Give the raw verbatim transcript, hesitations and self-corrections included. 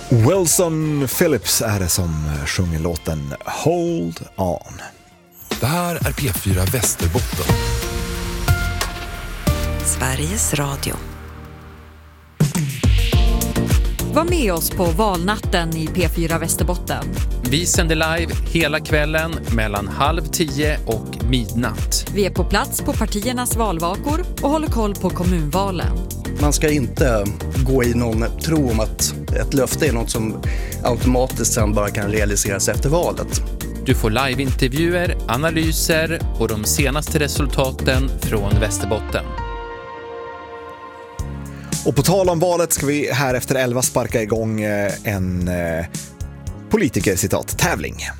Wilson Phillips är det som sjunger låten Hold On. Det här är P fyra Västerbotten. Sveriges Radio. Var med oss på valnatten i P fyra Västerbotten. Vi sänder live hela kvällen mellan halv tio och midnatt. Vi är på plats på partiernas valvakor och håller koll på kommunvalen. Man ska inte gå i någon tro om att ett löfte är något som automatiskt sen bara kan realiseras efter valet. Du får liveintervjuer, analyser och de senaste resultaten från Västerbotten. Och på tal om valet ska vi här efter elva sparka igång en eh, politiker-citat-tävling.